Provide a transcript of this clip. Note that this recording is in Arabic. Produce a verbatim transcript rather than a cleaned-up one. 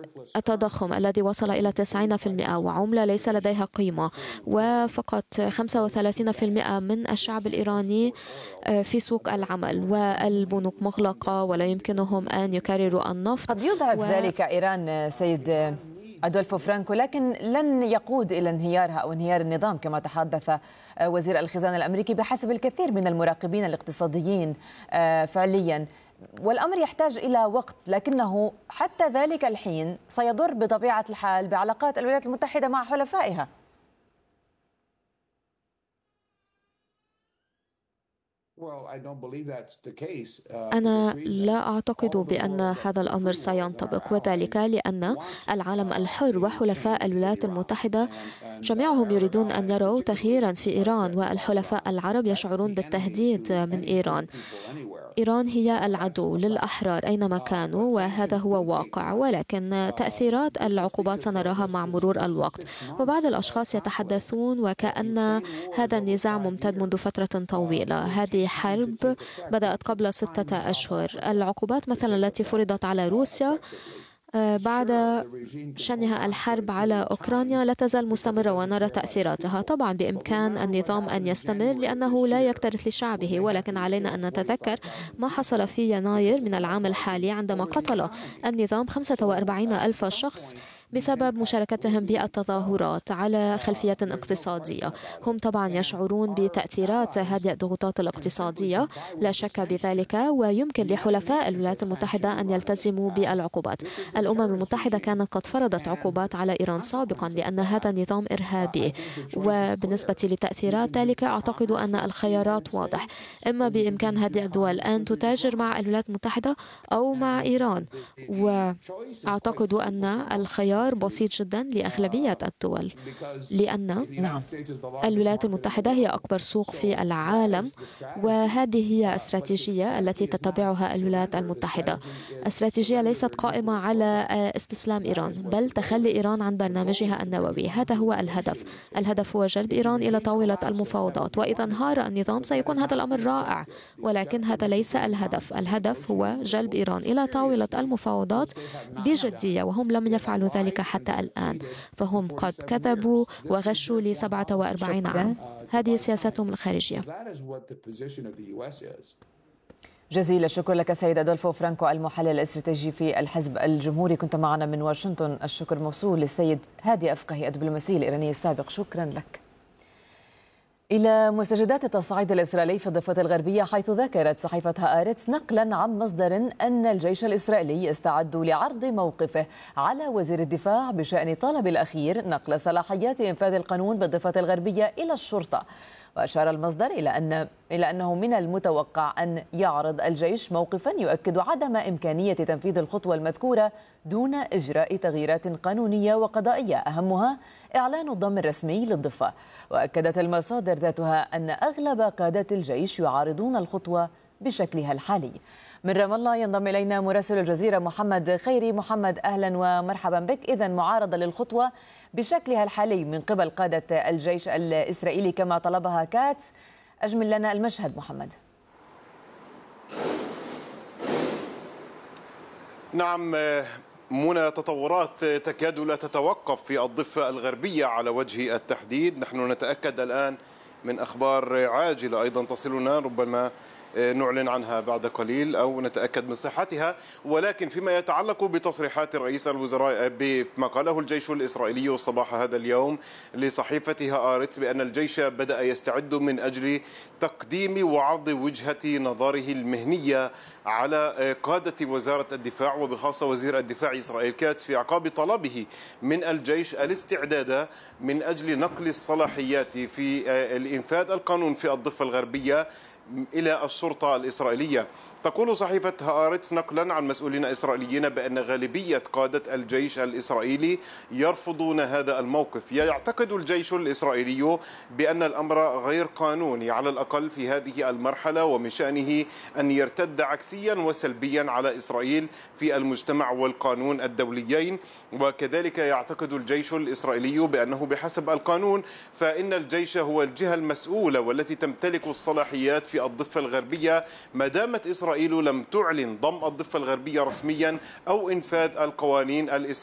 التضخم الذي وصل إلى تسعين بالمئة وعملة ليس لديها قيمة، وفقط خمسة وثلاثين بالمئة من الشعب الإيراني في سوق العمل، والبنوك مغلقة ولا يمكنهم أن يكرروا النفط. قد يضعف و... ذلك إيران سيد أدولفو فرانكو، لكن لن يقود إلى انهيارها أو انهيار النظام كما تحدث وزير الخزانة الأمريكي بحسب الكثير من المراقبين الاقتصاديين فعليا. والأمر يحتاج إلى وقت، لكنه حتى ذلك الحين سيضر بطبيعة الحال بعلاقات الولايات المتحدة مع حلفائها. أنا لا أعتقد بأن هذا الأمر سينطبق، وذلك لأن العالم الحر وحلفاء الولايات المتحدة جميعهم يريدون أن يروا تغييرا في إيران، والحلفاء العرب يشعرون بالتهديد من إيران. إيران هي العدو للأحرار أينما كانوا، وهذا هو واقع، ولكن تأثيرات العقوبات سنراها مع مرور الوقت. وبعض الأشخاص يتحدثون وكأن هذا النزاع ممتد منذ فترة طويلة. هذه حرب بدأت قبل ستة أشهر. العقوبات مثلا التي فرضت على روسيا بعد شنها الحرب على أوكرانيا لا تزال مستمرة ونرى تأثيراتها. طبعا بإمكان النظام أن يستمر لأنه لا يكترث لشعبه، ولكن علينا أن نتذكر ما حصل في يناير من العام الحالي عندما قتل النظام خمسة وأربعين ألف شخص بسبب مشاركتهم بالتظاهرات على خلفية اقتصادية. هم طبعا يشعرون بتأثيرات هذه الضغوطات الاقتصادية، لا شك بذلك، ويمكن لحلفاء الولايات المتحدة أن يلتزموا بالعقوبات. الأمم المتحدة كانت قد فرضت عقوبات على إيران سابقا لأن هذا نظام إرهابي، وبالنسبة لتأثيرات ذلك أعتقد أن الخيارات واضح. إما بإمكان هذه الدول أن تتاجر مع الولايات المتحدة أو مع إيران، وأعتقد أن الخيار بسيط جدا لأغلبية الدول، لأن الولايات المتحدة هي أكبر سوق في العالم، وهذه هي استراتيجية التي تتبعها الولايات المتحدة. استراتيجية ليست قائمة على استسلام إيران، بل تخلي إيران عن برنامجها النووي. هذا هو الهدف. الهدف هو جلب إيران إلى طاولة المفاوضات، وإذا انهار النظام سيكون هذا الأمر رائع، ولكن هذا ليس الهدف. الهدف هو جلب إيران إلى طاولة المفاوضات بجدية، وهم لم يفعلوا ذلك حتى الآن، فهم قد كذبوا وغشوا لي سبعة وأربعين عام. هذه سياستهم الخارجية. جزيل الشكر لك سيد أدولفو فرانكو، المحلل الاستراتيجي في الحزب الجمهوري، كنت معنا من واشنطن. الشكر موصول للسيد هادي أفقهي الدبلوماسي الإيراني السابق، شكرا لك. إلى مستجدات التصعيد الإسرائيلي في الضفة الغربية، حيث ذكرت صحيفة هآرتس نقلا عن مصدر أن الجيش الإسرائيلي يستعد لعرض موقفه على وزير الدفاع بشأن طلب الأخير نقل صلاحيات إنفاذ القانون بالضفة الغربية إلى الشرطة. وأشار المصدر إلى أن إلى أنه من المتوقع أن يعرض الجيش موقفا يؤكد عدم إمكانية تنفيذ الخطوة المذكورة دون إجراء تغييرات قانونية وقضائية، أهمها إعلان الضم الرسمي للضفة. وأكدت المصادر ذاتها أن أغلب قادة الجيش يعارضون الخطوة بشكلها الحالي. من رام الله ينضم إلينا مراسل الجزيرة محمد خيري. محمد، أهلا ومرحبا بك. إذن معارضة للخطوة بشكلها الحالي من قبل قادة الجيش الإسرائيلي كما طلبها كاتس. أجمل لنا المشهد محمد. نعم منى، تطورات تكاد لا تتوقف في الضفة الغربية على وجه التحديد. نحن نتأكد الآن من أخبار عاجلة أيضا تصلنا، ربما نعلن عنها بعد قليل أو نتأكد من صحتها. ولكن فيما يتعلق بتصريحات رئيس الوزراء بما قاله الجيش الإسرائيلي صباح هذا اليوم لصحيفة هآرتس بأن الجيش بدأ يستعد من أجل تقديم وعرض وجهة نظره المهنية على قادة وزارة الدفاع وبخاصة وزير الدفاع إسرائيل كاتس في أعقاب طلبه من الجيش الاستعداد من أجل نقل الصلاحيات في الإنفاذ القانون في الضفة الغربية إلى الشرطة الإسرائيلية. تقول صحيفة هآرتس نقلا عن مسؤولين إسرائيليين بأن غالبية قادة الجيش الإسرائيلي يرفضون هذا الموقف. يعتقد الجيش الإسرائيلي بأن الأمر غير قانوني على الأقل في هذه المرحلة، ومن شأنه أن يرتد عكسيا وسلبيا على إسرائيل في المجتمع والقانون الدوليين. وكذلك يعتقد الجيش الإسرائيلي بأنه بحسب القانون فإن الجيش هو الجهة المسؤولة والتي تمتلك الصلاحيات في الضفة الغربية ما دامت إسرائيل لم تعلن ضم الضفة الغربية رسميا أو إنفاذ القوانين الإسرائيلية